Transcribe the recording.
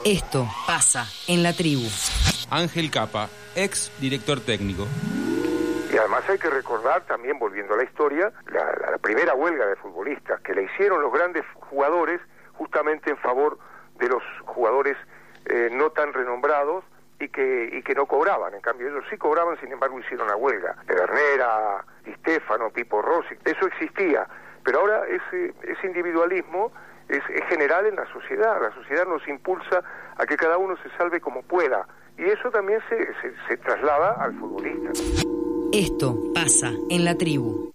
Esto pasa en la tribu. Ángel Capa, ex director técnico. Y además hay que recordar también, volviendo a la historia, la primera huelga de futbolistas que le hicieron los grandes jugadores justamente en favor de los jugadores no tan renombrados y que no cobraban. En cambio ellos sí cobraban, sin embargo hicieron la huelga. Pedernera, Di Stéfano, Pipo Rossi, eso existía. Pero ahora ese individualismo es general en la sociedad. La sociedad nos impulsa a que cada uno se salve como pueda. Y eso también se traslada al futbolista. Esto pasa en la tribu.